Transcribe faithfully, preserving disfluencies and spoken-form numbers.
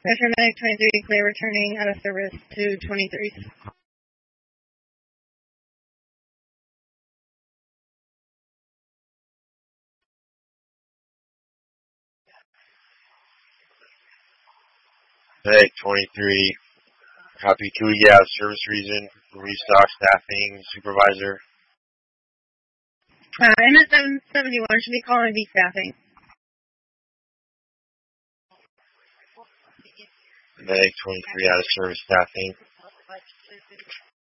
Paramedic twenty-three, clear returning out of service to twenty-three. Medic twenty-three, copy two, yeah, service reason, restock staffing, supervisor. Uh, M S seven seventy-one should be calling B staffing. Medic twenty-three, out of service staffing.